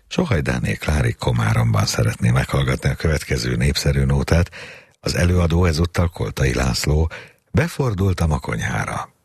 Sohajdáné Klári Komáromban szeretné meghallgatni a következő népszerű nótát. Az előadó ezúttal Koltai László. Befordultam a konyhára.